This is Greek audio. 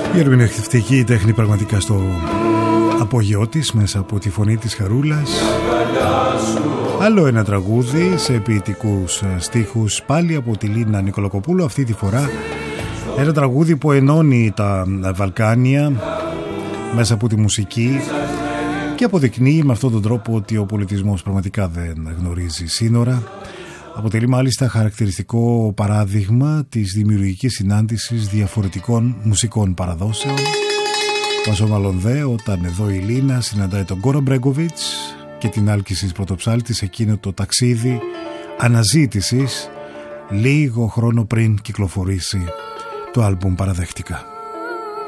Η ερμηνευτική τέχνη πραγματικά στο απόγειό της, μέσα από τη φωνή της Χαρούλας. Άλλο ένα τραγούδι σε ποιητικούς στίχους, πάλι από τη Λίνα Νικολακοπούλου. Αυτή τη φορά ένα τραγούδι που ενώνει τα Βαλκάνια μέσα από τη μουσική και αποδεικνύει με αυτόν τον τρόπο ότι ο πολιτισμός πραγματικά δεν γνωρίζει σύνορα. Αποτελεί μάλιστα χαρακτηριστικό παράδειγμα της δημιουργικής συνάντησης διαφορετικών μουσικών παραδόσεων. Πόσο μάλλον δε όταν εδώ η Λίνα συναντάει τον Γκόρα Μπρέγκοβιτς και την Άλκησης Πρωτοψάλτη σε εκείνο το ταξίδι αναζήτησης λίγο χρόνο πριν κυκλοφορήσει το άλμπουμ Παραδέχτηκα.